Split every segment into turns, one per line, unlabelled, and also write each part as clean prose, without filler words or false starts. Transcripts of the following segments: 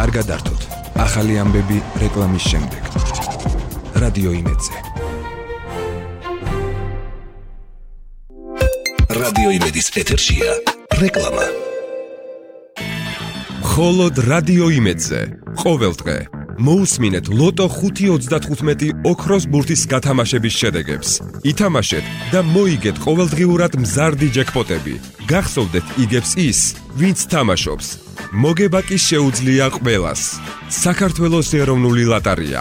კარგად ართოთ. ახალი ამბები რეკლამის შემდეგ. რადიო იმედზე.
რადიო იმედის ეთერშია რეკლამა.
მხოლოდ რადიო იმედზე ყოველდღე მოусმინეთ ლოტო 5.35 ოქროს ბურთის გათამაშების შედეგებს. ითამაშეთ და მოიგეთ ყოველდღიურად მზარდი ჯეკპოტები. გახსოვდეთ იგებს ის, ვინც თამაშობს. მოგება კი შეუძლია ყველას. საქართველოს ეროვნული ლოტარია.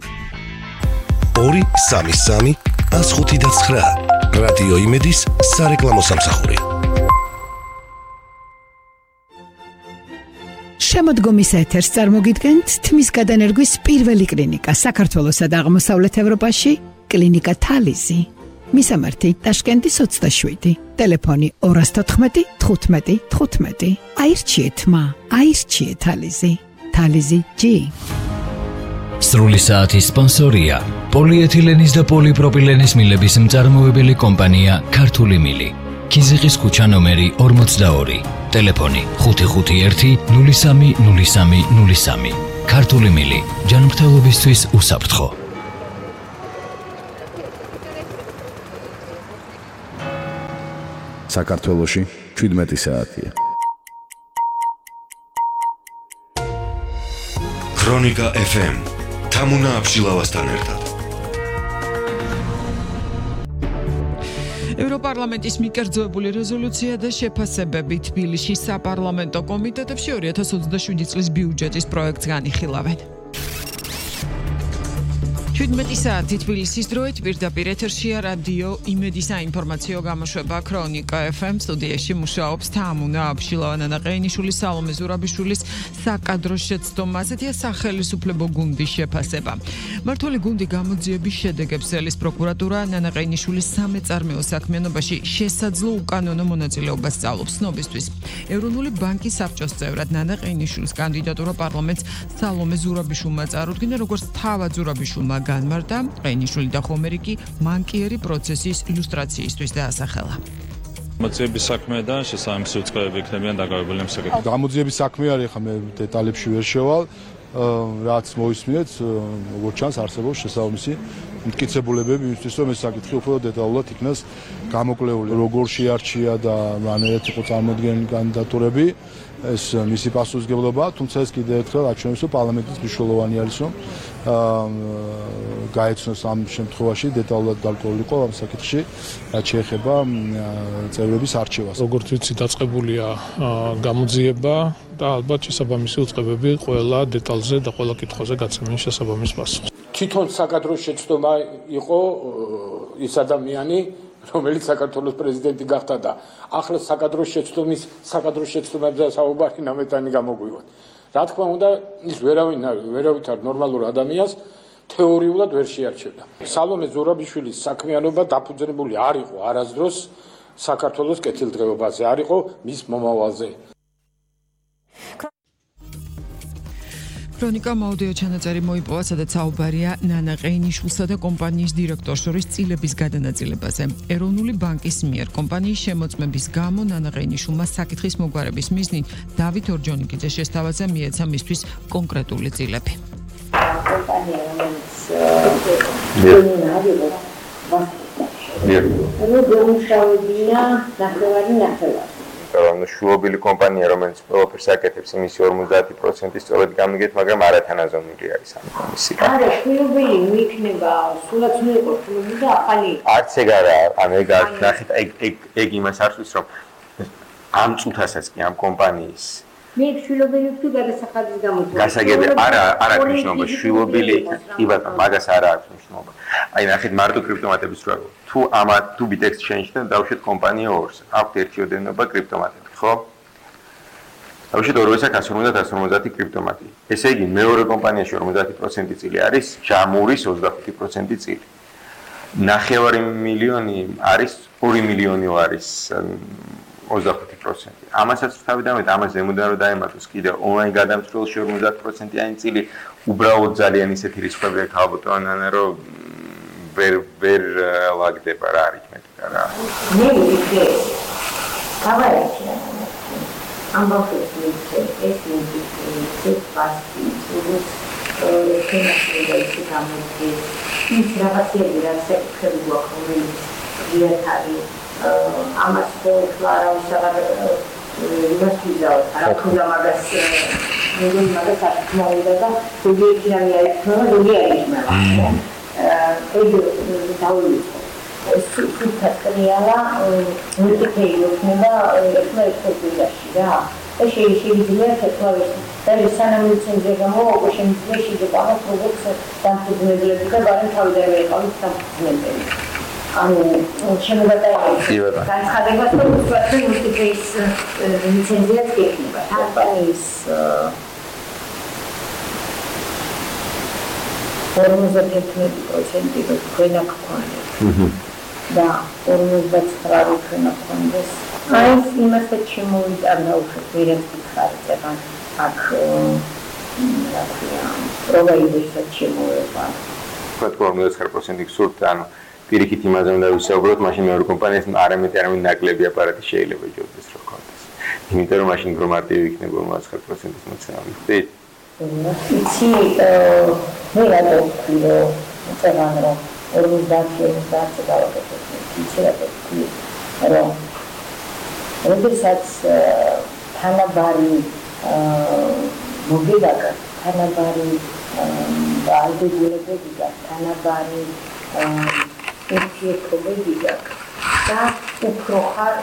2-3-3-159 რადიო იმედის სარეკლამო სამსახური.
შემოდგომის ეთერს წარმოგიდგენთ თმის გადანერგვის პირველი კლინიკა საქართველოსა და აღმოსავლეთ ევროპაში, კლინიკა თალიზი. მისამართი ტაშკენტის 27, ტელეფონი 214 15 15. აირჩიეთ მა, აირჩიეთ თალიზი. თალიზი G.
სრული საათის სპონსორია პოლიეთილენის და პოლიპროპილენის მილების მწარმოებელი კომპანია ქართული მილი. კიზიყის ქუჩა ნომერი 42, ტელეფონი 551 03 03 03. ქართული მილი, ჯანმრთელობისთვის უსაფრთხო.
საქართველოში 17 საათია.
ქრონიკა FM თამუნა აბშილავასთან ერთად.
ევროპარლამენტის მიკერძოებული რეზოლუცია და შეფასებები თბილისში საპარლამენტო კომიტეტებში 2027 წლის ბიუჯეტის პროექტს განიხილავენ. 17 საათი თბილისის დროით პირდაპირ ეთერშია რადიო იმედის საინფორმაციო გამოშვება ქრონიკა FM. სტუდიაში მუშაობს თამუნა აბშილავა, ნაყეინიშვილი, სალომე ზურაბიშვილის საკადრო შეცდომა. ასეთია სახელმწიფო გუნდის შეფასება. მმართველი გუნდი გამოძიების შედეგებს ელის პროკურატურა ნაყეინიშვილის სამეწარმეო საქმიანობაში შესაძლო უკანონო მონაწილეობას სწავლობს. ცნობისთვის ეროვნული ბანკის საბჭოს წევრად ნაყეინიშვილის კანდიდატურა პარლამენტს სალომე ზურაბიშვილმა წარუდგინა, როგორც თავად ზურაბიშვილმა განმარტა. ყეინიშვილი და ხომერიკი მანკიერი პროცესის ილუსტრაციისთვის დაასახელა.
გამოძიების საქმედან შესაბამისი უწყებები იქნებიან დაკავებული ამ საკითხით.
გამოძიების საქმე არის, ხა მე დეტალებში ვერ შევალ, რაც მოისმინეთ, როგორც ჩანს არსებობს შესაბამისი მტკიცებულებები იმისთვის, რომ ეს საკითხი უფრო დეტალურად იქნას გამოკვლეული. როგორ შეარჩია და რანაირად იყო წარმოდგენილი კანდიდატურები, ეს მისი პასუხისმგებლობაა, თუმცა ეს კიდევ ერთხელ აჩვენებს, რომ პარლამენტის მნიშვნელოვანი არის, რომ გაეცნოს ამ შემთხვევაში დეტალურად გარკვეულიყო ამ საკითხში, რაც შეეხება წევრების არჩევას.
როგორც ვიცი, დაწყებულია გამოძიება და ალბათ შესაბამისი უწყებები ყველა დეტალზე და ყველა კითხვაზე გაცემენ შესაბამის პასუხს.
თვითონ საკადრო შეცდომა იყო ის ადამიანი, რომელიც საქართველოს პრეზიდენტი გახდა და ახლა საკადრო შეცდომებზე საუბარი ნამეტანი გამოგვივათ. რა თქმა უნდა, ის ვერავითარ ნორმალურ ადამიანს თეორიულად ვერ შეარჩევდა. სალომე ზურაბიშვილის საქმიანობა დაფუძნებული არ იყო არასდროს საქართველოს კეთილდღეობაზე, არ იყო მის მომავალზე.
ქრონიკამ აუდიო ჩანაწერი მოიპოვა, სადაც საუბარია ნანა ყეინიშვილსა და კომპანიის დირექტორს შორის წილების გადანაწილებაზე. ეროვნული ბანკის მიერ კომპანიის შემოწმების გამო ნანა ყეინიშვილმა საკითხის მოგვარების მიზნით დავით ორჯონიკიძე შესთავაზა მიეცა მისთვის კონკრეტული წილები.
კომპანია, შუობილი კომპანია, რომელიც ყველაფერს აკეთებს, იმის 50% სწორედ გამიგეთ, მაგრამ არათანაზომული არის ამისი. არა, შუობილი მიიქნება, სულაც უნდა იყოს შუობილი და ახალი. არც ეგ არა, ნახეთ, ეგ იმას არწვის, რომ ამ წუთასაც კი ამ კომპანიის მე შვილობილი თუ გადასახადის გამოწვევა. გასაგები არა აქვს მნიშვნელობა შვილობილი, კი ბატონო, მაგას არა აქვს მნიშვნელობა. აი ნახეთ მარტო კრიპტომატების რა. თუ ბიტექს შენიშნეთ, დავუშვით კომპანია ორს. აქვთ ერთი ოდენობა კრიპტომატები, ხო? დავუშვით ორვესაც 150 კრიპტომატი. ესე იგი მეორე კომპანიაში 50% წილი არის, ჯამურის 25% წილი. 9 მილიონი არის 2 მილიონი არის 25%. ამასაც თავიდანვე ამას ზემოდან რომ დაემატოს კიდევ ონლაინ გადამწყვეტში 50%-იანი წილი, უბრალოდ ძალიან ისეთი რისკები აქვს ალბათ, რომ ვერ ლაგდება რა არითმეტიკა რა. მე ვიქე. გავარჩია. ამბობს ეს
პასპორტს, როგორც თემატიკაში გამოდის ის რაღაცები, რაც ეკუთვნის გვაქვს, რომელიც არის ამას ხოლმე არავისაღარ იმას ვიზავთ, რა თქმა მაგას მაგას აკმაოდა და ზოგი იქნები აიქნება, ზოგი აიქნება. ეს დავიწყო. სულთასკრიალა მულტიფეი იქნება ერთმანეთში რა. ეს შეიძლება თეთრად და სანამ ლიცენზია გამოვა, უკვე შემიძლია შეგეყავათ როგორც დამფუძნებლები და ბარემ თავიდან ვიყავით დამფუძნებლები. ანუ შემოგატანილი განცხადება თუ უბრალოდ მულტიფეის ლიცენზიაც გექნება. კომპანიის 51% თქვენ აქ გქონდეთ. და 59 თქვენ აქ გქონდეს. აი ეს იმასაც შემოვიტანა უშვებ ვერაც გიხარით ეგან აქ რა ქვია პროვაიდერსაც შემოება.
თქვენ 59% გსურთ ანუ პირიქით იმაზე უნდა ვისაუბროთ, მაშინ მეორე კომპანიას არამედ ნაკლები აპარატი შეიძლება ჯობდეს რო გქონდეს. იმიტომ რომ მაშინ უფრო მარტივი იქნება 59%-ის მოცემა. ვიხდით?
იცი მე რატო ვთქვი რომ წევან რომ 50 დავაკეთებ. იცი რატო ვთქვი რომ როდესაც თანაბარი მოგიდაკა, თანაბარი ალგორითმები და თანაბარი ურთიერთობები და უფრო ხარ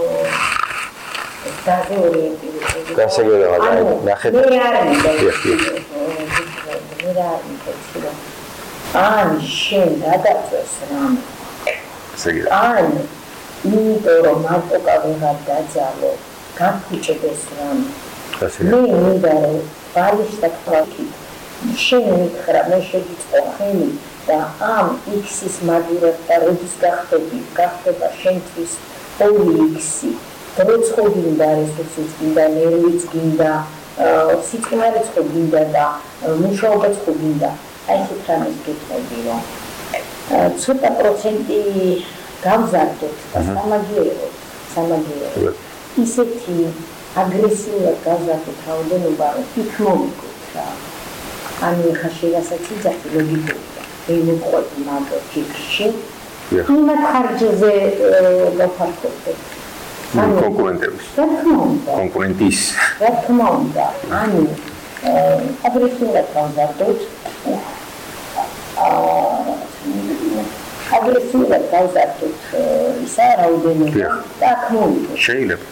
დაზე ორიენტირებული.
გასაგებია, ნახეთ.
მე არ მითხრა. ან შენ გადაწეს რამე.
გასაგებია.
ან იმიტომ რომ მარტო ვეღარ დაძალო, გაფუჭდეს რამე.
გასაგებია.
მე მინდა რომ ბალისტა თქვი. შენ მითხრა, მე შეგიწყო ხელი და ამ X-ის მაგივრად და როდის გახდება შენთვის 2X-ი. დროც ხო გინდა, რესურსიც გინდა, ნერვიც გინდა, სიწყმარეც ხო გინდა და მუშაობაც ხო გინდა. აი ეს რამეს გეტყვი რომ ცოტა პროცენტი გავზარდოთ და სამაგიეროდ ისეთი აგრესიულად გავზარდოთ რაოდენობა, რომ იქ მოვიგოთ რა. ანუ ხა შეგასაც იძახი ლოგიკურია. მე მოვყვები მაგ ფიქრში. იმათ ხარჯზე გავფარქობდეთ.
კონკურენტების. კონკურენტის.
რა თქმა უნდა. ანუ აგრესიულად გავზარდოთ. აგრესიულად გავზარდოთ ისა რაოდენობა და აქ მოვიგოთ.
შეიძლება.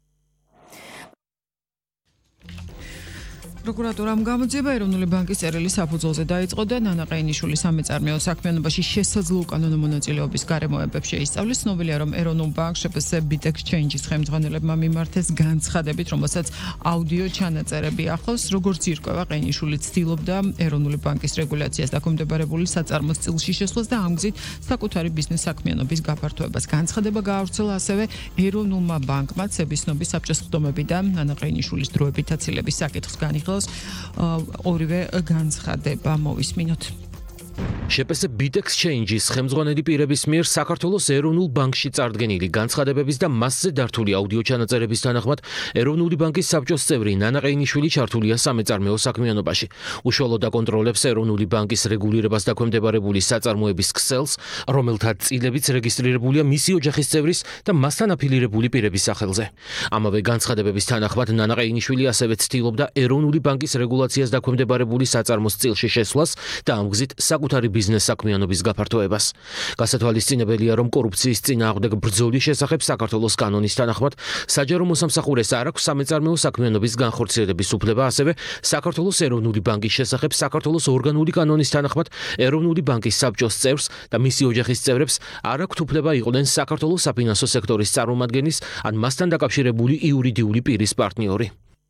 პროკურატურამ გამოძიება ეროვნული ბანკის წერილი საფუძველზე დაიწყო და ნანა ყეინიშვილის სამეწარმეო საქმიანობაში შესაძლო უკანონო მონაწილეობის გარემოებებს შეისწავლის. ცნობილია, რომ ეროვნულ ბანკს შპს Bit Exchange-ის ხელმძღვანელებმა მიმართეს განცხადებით, რომელსაც აუდიო ჩანაწერები ახლავს. როგორც ირკვევა, ყეინიშვილი ცდილობდა ეროვნული ბანკის რეგულაციას დაქვემდებარებული საწარმოს წილში შესვლას და ამ გზით საკუთარი ბიზნეს საქმიანობის გაფართოებას. განცხადება გაავრცელა ასევე ეროვნულმა ბანკმა ცებისნობის საბჭოს ხდომები და ნანა ყეინიშვილის დროებით აცილების საკითხს განიხილავს. ორივე განცხადება მოვისმინოთ.
შპს Bit Exchange-ის ხელმძღვანელი პირების მიერ საქართველოს ეროვნულ ბანკში წარდგენილი განცხადებების და მასზე დართული აუდიო ჩანაწერების თანახმად ეროვნული ბანკის საბჭოს წევრი ნანა ყეინიშვილი ჩართულია სამეწარმეო საქმიანობაში. უშუალოდ აკონტროლებს ეროვნული ბანკის რეგულირებას დაქვემდებარებული საწარმოების ქსელს, რომელთა წილებიც რეგისტრირებულია მისი ოჯახის წევრის და მასთან აფილირებული პირების სახელზე. ამავე განცხადებების თანახმად ნანა ყეინიშვილი ასევე ცდილობდა ეროვნული ბანკის რეგულაციას დაქვემდებარებული საწარმოს წილში შესვლას და ამ გზით საკუთარი ბიზნეს საქმიანობის გაფართოებას. გასათვალისწინებელია, რომ კორუფციის წინააღმდეგ ბრძოლის შესახებ საქართველოს კანონის თანახმად საჯარო მოსამსახურეს არ აქვს სამეწარმეო საქმიანობის განხორციელების უფლება, ასევე საქართველოს ეროვნული ბანკის შესახებ საქართველოს ორგანული კანონის თანახმად ეროვნული ბანკის საბჭოს წევრს და მისი ოჯახის წევრებს არ აქვთ უფლება იყვნენ საქართველოს საფინანსო სექტორის წარმომადგენლის ან მასთან დაკავშირებული იურიდიული პირის პარტნიორი.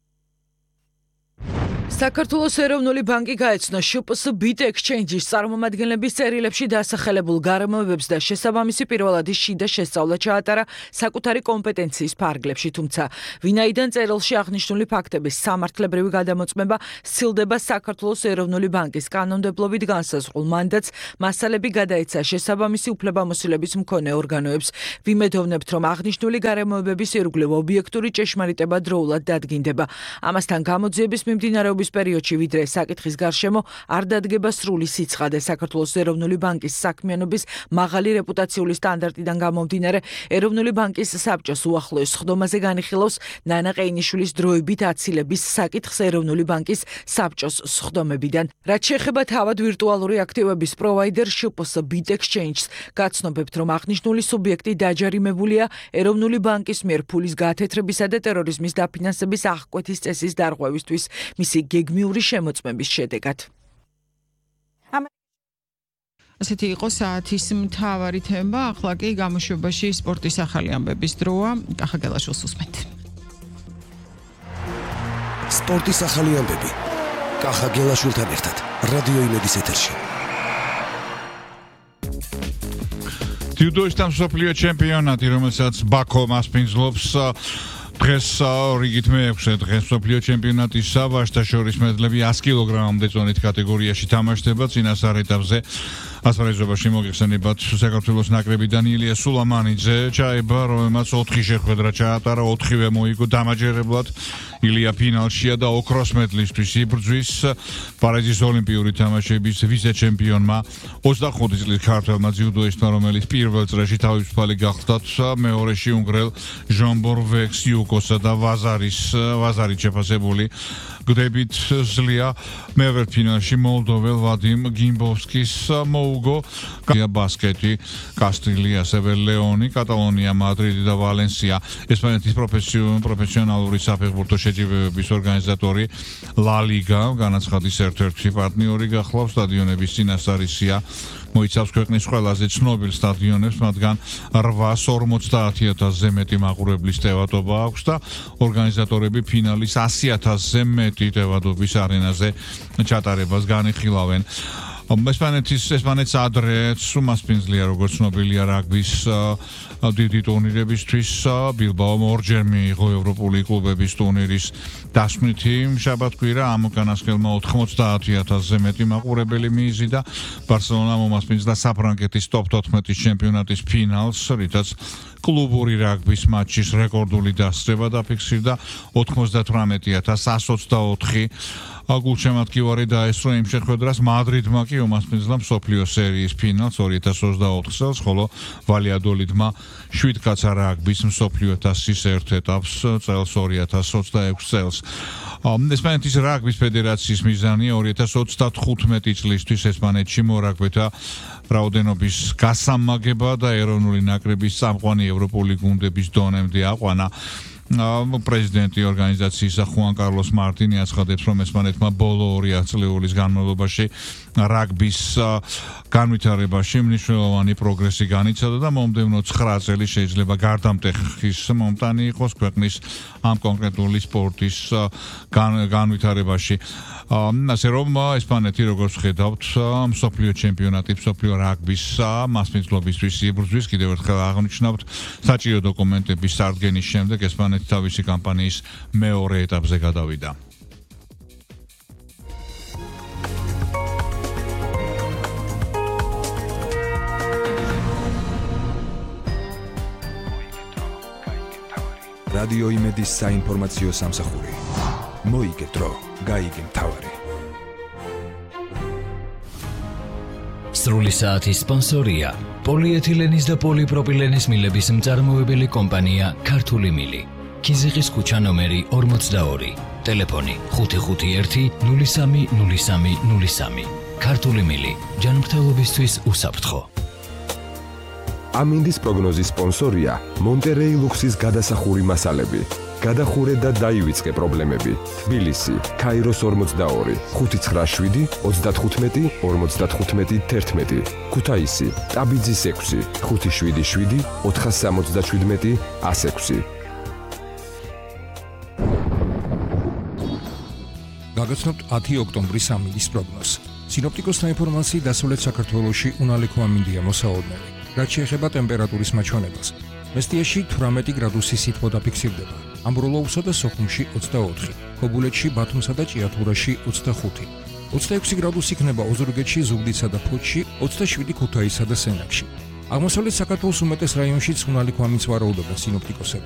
საქართველოს ეროვნული ბანკი გაეცნო შპს Bit Exchange-ის წარმომადგენლების წერილებში დასახელებულ გარემოებებს და შესაბამისი პირველადი შიდა შესწავლა ჩაატარა საკუთარი კომპეტენციის ფარგლებში, თუმცა ვინაიდან წერილში აღნიშნული ფაქტების სამართლებრივი გადამოწმება სცილდება საქართველოს ეროვნული ბანკის კანონმდებლობით განსაზღვრულ მანდატს, მასალები გადაეცა შესაბამისი უფლებამოსილების მქონე ორგანოებს. ვიმედოვნებთ, რომ აღნიშნული გარემოებების ირგვლივ ობიექტური ჭეშმარიტება დროულად დადგინდება. ამასთან გამოძიების მიმდინარეობის პერიოდში, ვიდრე საკითხის გარშემო არ დადგება სრული სიცხადე. საქართველოს ეროვნული ბანკის საქმიანობის მაღალი რეპუტაციული სტანდარტიდან გამომდინარე, ეროვნული ბანკის საბჭოს უახლოეს სხდომაზე განიხილავს ნანა ყეინიშვილის დროებით აცილების საკითხს ეროვნული ბანკის საბჭოს სხდომებიდან. რაც შეეხება თავად ვირტუალური აქტივების პროვაიდერ შპს Bit Exchange-ს, გაცნობებთ, რომ აღნიშნული სუბიექტი დაჯარიმებულია ეროვნული ბანკის მიერ ფულის გათეთრებისა და ტერორიზმის დაფინანსების აღკვეთის წესის დარღვევისთვის მისი გეგმიური შემოწმების შედეგად.
ასეთი იყო საათის მთავარი თემა, ახლა კი გამოშვებაში სპორტის ახალი ამბების დროა. კახა გელაშვილს უსმენთ.
სპორტის ახალი ამბები. კახა გელაშვილთან ერთად რადიო იმედის ეთერში.
ჯუდოისტთა მსოფლიო ჩემპიონატი, რომელსაც ბაქო მასპინძლობს, დღეს რიგით მე-6 დღეს მსოფლიო ჩემპიონატის ვაჟთა შორის მედლები 100 კილოგრამამდე წონით კატეგორიაში თამაშდება. წინასწარ ეტაპზე ასპარეზობაში მოგიხსენებათ საქართველოს ნაკრებიდან ილია სულამანიძე ჩაება, რომელმაც 4 შეხვედრა ჩაატარა, 4-ვე მოიგო დამაჯერებლად. ილია ფინალშია და ოქროს მედლისთვის იბრძვის. პარიზის ოლიმპიური თამაშების ვიცე-ჩემპიონმა 25 წლის ქართველმა ჯუდოისტმა, რომელიც პირველ წრეში თავისუფალი გახდათ, მეორეში უნგრელ ჟამბორ ვექსიუკოსა და ვაზარით შეფასებული გდებით ზლია. მევერ ფინალში მოლდოվել ვადიმ გიმბოვსკის მოუგო. ბასკეტი, კასტილი, ასევე ლეონი, კატალონია, მადრიდი და ვალენსია. ესპანეთის პროფესიონალური საფეხბურთო შეჯიბრებების ორგანიზატორი ლა ლიგა განაცხადის ერთ-ერთი პარტნიორი გახლავს. სტადიონების წინასწარისია მოიცავს ქვეყნის ყველაზე ცნობილ სტადიონებს, მათგან 850,000-ზე მეტი მაყურებლის ტევადობა აქვს და ორგანიზატორები ფინალის 100,000-ზე მეტი ტევადობის არენაზე ჩატარებას განიხილავენ. ესპანეთს ადრე მასპინძლია, როგორც ცნობილია რაგბის დიდი ტურნირებისთვის. ბილბაომ ორჯერ მიიღო ევროპული კლუბების ტურნირის დასმითი შაბათ-კვირა. ამ უკანასკნელმა 90,000-ზე მეტი მაყურებელი მიიზიდა. ბარსელონა მომასპინძლა საფრანგეთის ტოპ 14 ჩემპიონატის ფინალს, რითაც კლუბური რაგბის მატჩის რეკორდული დასწრება დაფიქსირდა. 98,124 გულშემატკივარი დაესწრო იმ შეხვედრას. მადრიდმა კი უმასპინძლა მსოფლიო სერიის ფინალს 2024 წელს, ხოლო ვალიადოლიდმა 7 კაცა რაგბის მსოფლიო თასის ერთ ეტაპს წელს 2026 წელს. ესპანეთის რაგბის ფედერაციის მიზანია 2035 წლისთვის ესპანეთში მორაგბეთა რაოდენობის გასამაგება და ეროვნული ნაკრების წამყვანი ევროპული გუნდების დონემდე აყვანა. პრეზიდენტი ორგანიზაციისა ხუან კარლოს მარტინი აცხადებს, რომ ესპანეთმა ბოლო 2 ათწლეულის განმავლობაში რაგბის განვითარებაში მნიშვნელოვანი პროგრესი განიცადა და მომდევნო 9 წელი შეიძლება გარდამტეხის მომტანი იყოს ქვეყნის ამ კონკრეტული სპორტის განვითარებაში. ასე რომ ესპანეთი, როგორც ხედავთ, მსოფლიო ჩემპიონატი, მსოფლიო რაგბის მასპინძლობისთვის იბრძვის. კიდევ ერთხელ აღნიშნავთ, საჭირო დოკუმენტების წარდგენის შემდეგ ესპანეთი თავისი კამპანიის მეორე ეტაპზე გადავიდა.
რადიო იმედის საინფორმაციო სამსახური. მოიგე დრო, გაიგე მთავარი.
სრული საათის სპონსორია პოლიეთილენის და პოლიპროპილენის მილების მწარმოებელი კომპანია ქართული მილი. ქიზიყის ქუჩა ნომერი 42. ტელეფონი 551 03 03 03. ქართული მილი. ჯანმრთელობისთვის უსაფრთხო.
ამინდის პროგნოზის სპონსორია მონტერეი ლუქსის გადასახური მასალები. გადახურე და დაივიწყე პრობლემები. თბილისი, ქაიროს 42, 597, 35, 55, 11. ქუთაისი, ტაბიძის 6, 577, 477, 106.
გაგაცნობთ 10 ოქტომბრის ამინდის პროგნოზს. სინოპტიკოსთა ინფორმაციით დასავლეთ საქართველოში უნალექო ამინდია მოსაოდნელი. რაც შეეხება ტემპერატურის მაჩვენებას, მესტიაში 18 გრადუსი სითბო დაფიქსირდება. ამბროლოუსა და სოხუმში 24, ქობულეთში, ბათუმსა და ჭიათურაში 25. 26 გრადუსი იქნება ოზურგეთში, ზუგდიდსა და ფოთში, 27 ქუთაისსა და სენაკში. აღმოსავლეთ საქართველოს უმეტეს რაიონშიც უნალექო ამინდს ვარაუდობენ სინოპტიკოსები.